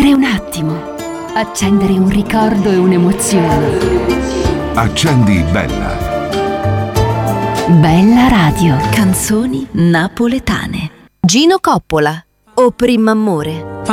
Fermare un attimo. Accendere un ricordo e un'emozione. Accendi Bella. Bella Radio. Canzoni napoletane. Gino Coppola, O primo amore.